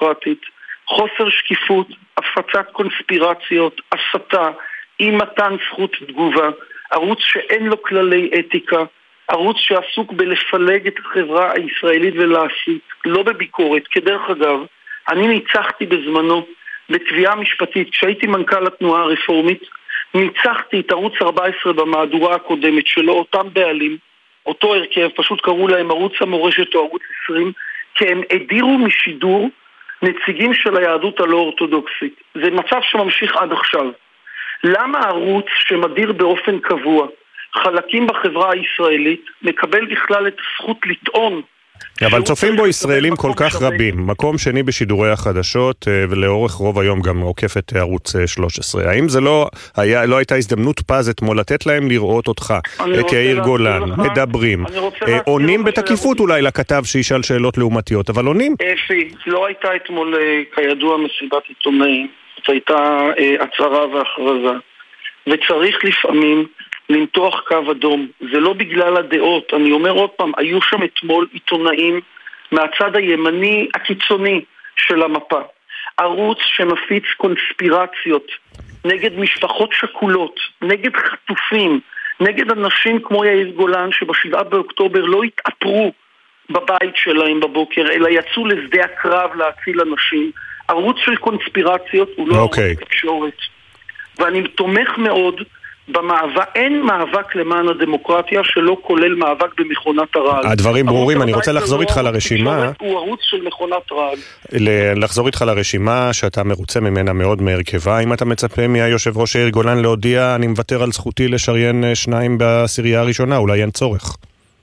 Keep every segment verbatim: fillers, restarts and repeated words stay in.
דמוקרטית, חוסר שקיפות, הפצת קונספירציות, הסתה, אי מתן זכות תגובה, ערוץ שאין לו כללי אתיקה, ערוץ שעסוק בלפלג את החברה הישראלית ולהסית, לא בביקורת. כדרך אגב, אני ניצחתי בזמנו בתביעה משפטית, כשהייתי מנכ"ל התנועה הרפורמית, ניצחתי את ערוץ ארבע עשרה במהדורה הקודמת שלו, אותם בעלים, אותו הרכב, פשוט קראו להם ערוץ המורשת או ערוץ עשרים, כי הם הדירו משידור נציגים של היהדות הלא אורתודוקסית. זה מצב שממשיך עד עכשיו. למה ערוץ שמדיר באופן קבוע חלקים בחברה הישראלית מקבל בכלל את הזכות לטעון? אבל צופים בו ישראלים כל כך רבים, מקום שני בשידורי החדשות, ולאורך רוב היום גם עוקף את ערוץ שלוש עשרה. האם זה לא היה, לא הייתה הזדמנות פז אתמול לתת להם לראות אותך כעיר גולן, מדברים, עונים בתקיפות אולי לכתב שישאל שאלות לעומתיות, אבל עונים? אפי, לא הייתה אתמול כידוע מסיבת עיתונאים, זאת הייתה הצהרה והכרזה, וצריך לפעמים למתוח קו אדום. זה לא בגלל הדעות. אני אומר עוד פעם, היו שם אתמול עיתונאים מהצד הימני הקיצוני של המפה. ערוץ שמפיץ קונספירציות נגד משפחות שכולות, נגד חטופים, נגד אנשים כמו יאיר גולן שבשבעה באוקטובר לא התאפרו בבית שלהם בבוקר, אלא יצאו לשדה הקרב להציל אנשים. ערוץ של קונספירציות הוא לא okay. ערוץ תקשורת. ואני תומך מאוד במאבק, אין מאבק למען הדמוקרטיה שלא כולל מאבק במכונת הרעל. הדברים ברורים, אני רוצה לחזור איתך לרשימה. הוא ערוץ של מכונת רעל. לחזור איתך לרשימה שאתה מרוצה ממנה מאוד מהרכבה. אם אתה מצפה מהיושב ראש יאיר גולן להודיע, אני מוותר על זכותי לשריין שניים בעשירייה הראשונה, אולי אין צורך.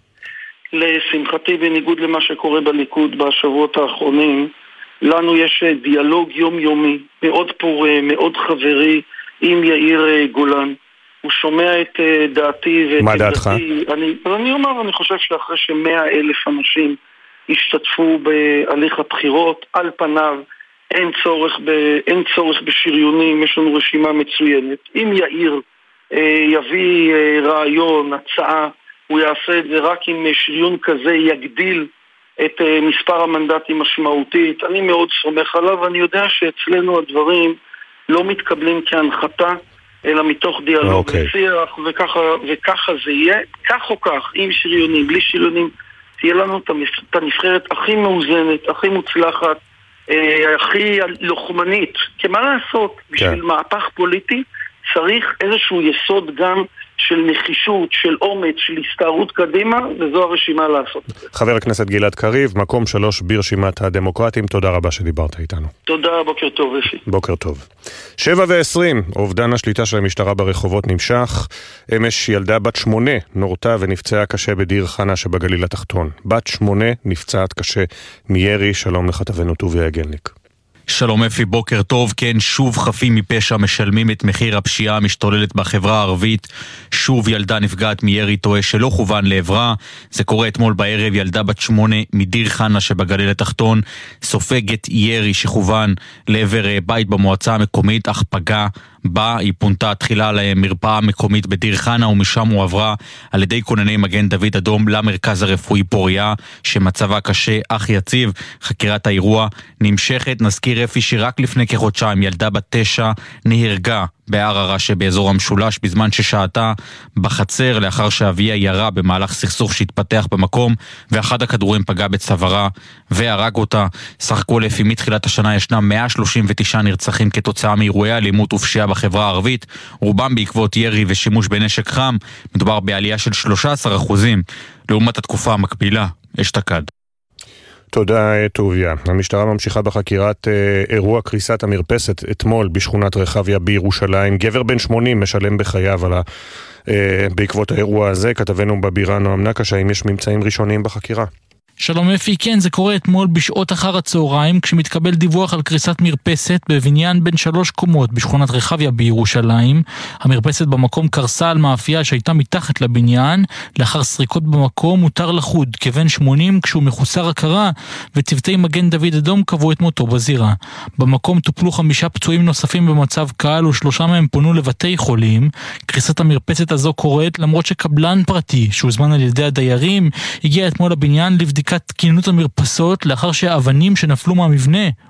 לשמחתי, בניגוד למה שקורה בליכוד בשבועות האחרונים, לנו יש דיאלוג יומיומי, מאוד פורה, מאוד חברי, עם יאיר גולן. הוא שומע את דעתי ואת מה דעתך? אני, אני אומר, אני חושב שאחרי שמאה אלף אנשים השתתפו בהליך הבחירות, על פניו אין צורך, ב, אין צורך בשריונים, יש לנו רשימה מצוינת. אם יאיר אה, יביא אה, רעיון, הצעה, הוא יעשה את זה רק אם שריון כזה יגדיל את אה, מספר המנדטים משמעותית. אני מאוד סומך עליו, ואני יודע שאצלנו הדברים לא מתקבלים כהנחתה, אלא מתוך דיאלוג okay. ושיח, וככה, וככה זה יהיה, כך או כך, עם שריונים, בלי שריונים, תהיה לנו את הנבחרת הכי מאוזנת, הכי מוצלחת, אה, הכי לוחמנית. כי מה לעשות, okay. בשביל מהפך פוליטי, צריך איזשהו יסוד גם של נחישות, של אומץ, של הסתערות קדימה, וזו הרשימה לעשות. חבר הכנסת גלעד קריב, מקום שלוש ברשימת הדמוקרטים, תודה רבה שדיברת איתנו. תודה, בוקר טוב אפי. בוקר טוב. שבע ועשרים, אובדן השליטה של המשטרה ברחובות נמשך. אמש ילדה בת שמונה נורתה ונפצעה קשה בדיר חנה שבגליל התחתון. בת שמונה נפצעת קשה מירי. שלום לכתבנו טוביה יגלניק. שלום אפי, בוקר טוב. כן, שוב חפים מפשע משלמים את מחיר הפשיעה המשתוללת בחברה הערבית. שוב ילדה נפגעת מירי טועה שלא כוון לעברה. זה קורה אתמול בערב. ילדה בת שמונה מדיר חנה שבגליל התחתון סופגת ירי שכוון לעבר בית במועצה המקומית, אך פגע בה. היא פונתה תחילה למרפאה המקומית בדיר חנה, ומשם הוא עברה על ידי כונני מגן דוד אדום למרכז הרפואי פוריה, שמצבה קשה אך יציב. חקירת האירוע נמשכת. נזכיר אפי שרק לפני כחודשיים ילדה בת תשע נהרגה בערערה שבאזור המשולש בזמן ששעתה בחצר לאחר שאביה ירה במהלך סכסוך שהתפתח במקום, ואחד הכדורים פגע בצווארה והרג אותה. סך הכל לפי מתחילת השנה ישנם מאה שלושים ותשעה נרצחים כתוצאה מאירועי אלימות ופשיעה בחברה הערבית, רובם בעקבות ירי ושימוש בנשק חם. מדובר בעלייה של שלושה עשר אחוזים לעומת התקופה המקבילה אשתקד. תודה טוביה. המשטרה ממשיכה בחקירת אה, אירוע קריסת המרפסת אתמול בשכונת רחביה בירושלים. גבר בן שמונים משלם בחייו על ה, אה, בעקבות האירוע הזה. כתבנו בבירה נועם נקש, האם יש ממצאים ראשוניים בחקירה? שלום אפי, כן, זה קורה אתמול בשעות אחר הצהריים, כשמתקבל דיווח על קריסת מרפסת בבניין בין שלוש קומות בשכונת רחביה בירושלים. המרפסת במקום קרסה על מאפייה שהייתה מתחת לבניין. לאחר סריקות במקום מותר לחוד כבן שמונים כשהוא מחוסר הכרה, וצוותי מגן דוד אדום קבעו את מותו בזירה. במקום טופלו חמישה פצועים נוספים במצב קל, ושלושה מהם פונו לבתי חולים. קריסת המרפסת הזו קורית למרות שקבלן פרטי שהוזמן על ידי הדיירים הגיע אתמול לבניין לבדיקת תקינות המרפסות, לאחר שהאבנים שנפלו מהמבנה